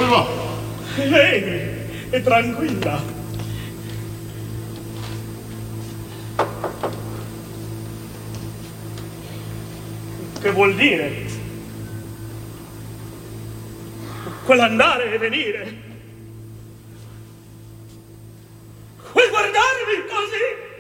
va? Lei è tranquilla. Che vuol dire? Quell'andare e venire, quel guardarmi così